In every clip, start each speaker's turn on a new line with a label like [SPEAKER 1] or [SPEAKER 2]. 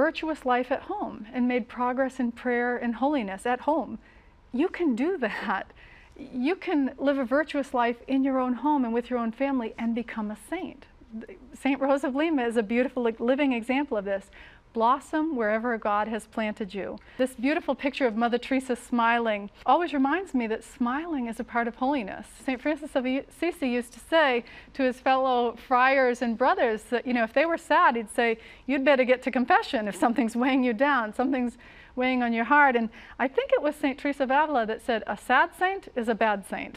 [SPEAKER 1] virtuous life at home and made progress in prayer and holiness at home. You can do that. You can live a virtuous life in your own home and with your own family and become a saint. Saint Rose of Lima is a beautiful living example of this. Blossom wherever God has planted you. This beautiful picture of Mother Teresa smiling always reminds me that smiling is a part of holiness. St. Francis of Assisi used to say to his fellow friars and brothers that, if they were sad, he'd say, you'd better get to confession if something's weighing you down, something's weighing on your heart. And I think it was St. Teresa of Avila that said, a sad saint is a bad saint.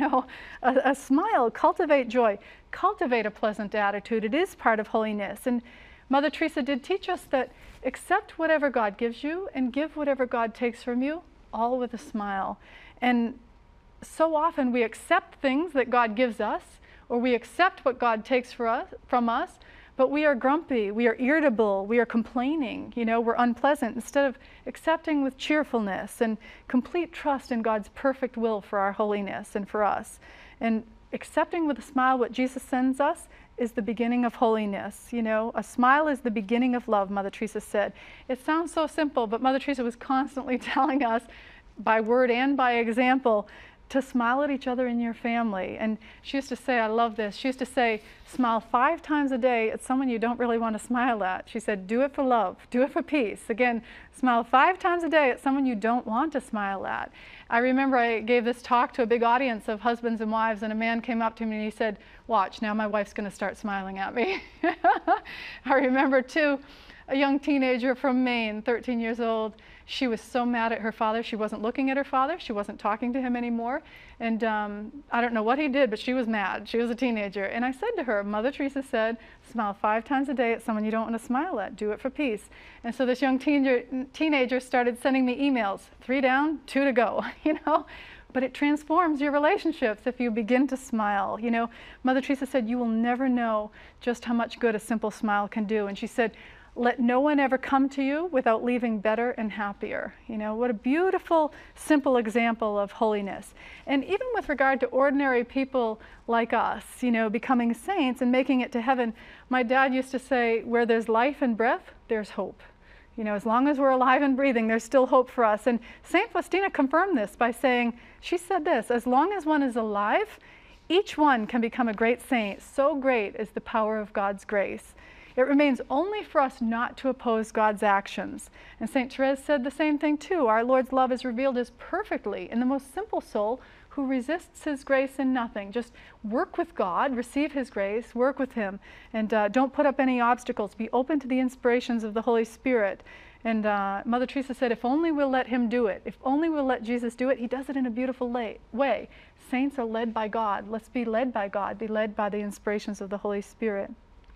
[SPEAKER 1] A smile, cultivate joy, cultivate a pleasant attitude. It is part of holiness. And Mother Teresa did teach us that accept whatever God gives you and give whatever God takes from you, all with a smile. And so often we accept things that God gives us, or we accept what God takes from us, but we are grumpy, we are irritable, we are complaining, we're unpleasant, instead of accepting with cheerfulness and complete trust in God's perfect will for our holiness and for us. And accepting with a smile what Jesus sends us is the beginning of holiness. A smile is the beginning of love, Mother Teresa said. It sounds so simple, but Mother Teresa was constantly telling us, by word and by example, to smile at each other in your family. And she used to say, I love this, she used to say, smile 5 times a day at someone you don't really want to smile at. She said, do it for love, do it for peace. Again, smile 5 times a day at someone you don't want to smile at. I remember I gave this talk to a big audience of husbands and wives, and a man came up to me and he said, watch, now my wife's going to start smiling at me. I remember too, a young teenager from Maine, 13 years old. She was so mad at her father. She wasn't looking at her father. She wasn't talking to him anymore. And I don't know what he did, but she was mad. She was a teenager. And I said to her, Mother Teresa said, smile 5 times a day at someone you don't want to smile at. Do it for peace. And so this young teenager started sending me emails, 3 down, 2 to go, But it transforms your relationships if you begin to smile. Mother Teresa said, you will never know just how much good a simple smile can do. And she said, let no one ever come to you without leaving better and happier. What a beautiful, simple example of holiness. And even with regard to ordinary people like us, becoming saints and making it to heaven, my dad used to say, where there's life and breath, there's hope. As long as we're alive and breathing, there's still hope for us. And St. Faustina confirmed this by saying, she said this, as long as one is alive, each one can become a great saint. So great is the power of God's grace. It remains only for us not to oppose God's actions. And St. Therese said the same thing too. Our Lord's love is revealed as perfectly in the most simple soul who resists His grace in nothing. Just work with God, receive His grace, work with Him, and don't put up any obstacles. Be open to the inspirations of the Holy Spirit. And Mother Teresa said, if only we'll let Him do it, if only we'll let Jesus do it, He does it in a beautiful way. Saints are led by God. Let's be led by God, be led by the inspirations of the Holy Spirit.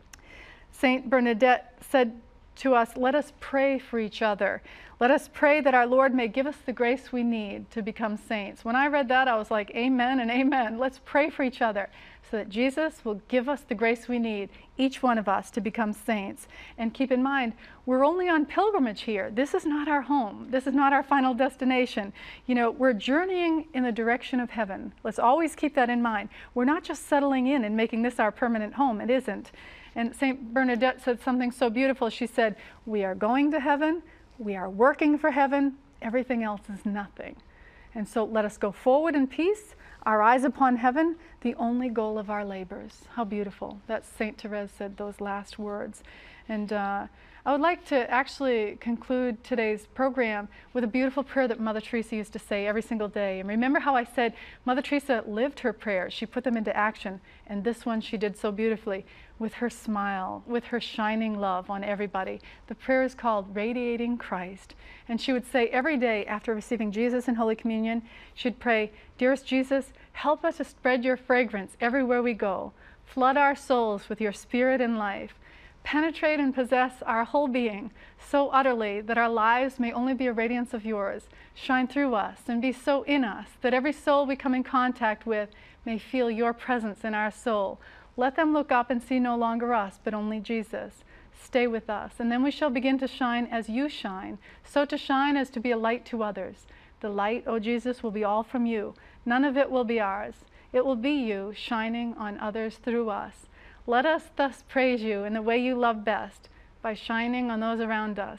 [SPEAKER 1] Saint Bernadette said to us, let us pray for each other. Let us pray that our Lord may give us the grace we need to become saints. When I read that, I was like, amen and amen. Let's pray for each other so that Jesus will give us the grace we need, each one of us, to become saints. And keep in mind, we're only on pilgrimage here. This is not our home. This is not our final destination. We're journeying in the direction of heaven. Let's always keep that in mind. We're not just settling in and making this our permanent home. It isn't. And St. Bernadette said something so beautiful. She said, we are going to heaven, we are working for heaven, everything else is nothing. And so let us go forward in peace, our eyes upon heaven, the only goal of our labors. How beautiful. That's St. Therese said those last words. And I would like to actually conclude today's program with a beautiful prayer that Mother Teresa used to say every single day. And remember how I said Mother Teresa lived her prayers. She put them into action. And this one she did so beautifully with her smile, with her shining love on everybody. The prayer is called Radiating Christ. And she would say every day after receiving Jesus in Holy Communion, she'd pray, Dearest Jesus, help us to spread your fragrance everywhere we go. Flood our souls with your spirit and life. Penetrate and possess our whole being so utterly that our lives may only be a radiance of yours. Shine through us and be so in us that every soul we come in contact with may feel your presence in our soul. Let them look up and see no longer us, but only Jesus. Stay with us, and then we shall begin to shine as you shine, so to shine as to be a light to others. The light, O Jesus, will be all from you. None of it will be ours. It will be you shining on others through us. Let us thus praise you in the way you love best, by shining on those around us.